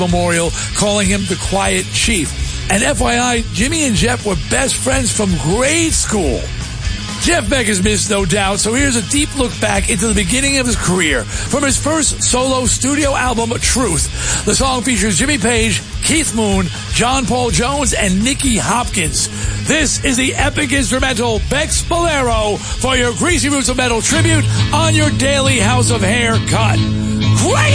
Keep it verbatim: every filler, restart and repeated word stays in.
Memorial, calling him the Quiet Chief. And F Y I, Jimmy and Jeff were best friends from grade school. Jeff Beck is missed, no doubt, so here's a deep look back into the beginning of his career. From his first solo studio album, Truth, the song features Jimmy Page, Keith Moon, John Paul Jones, and Nicky Hopkins. This is the epic instrumental Beck's Bolero for your Greasy Roots of Metal tribute on your daily House of Hair cut. Great!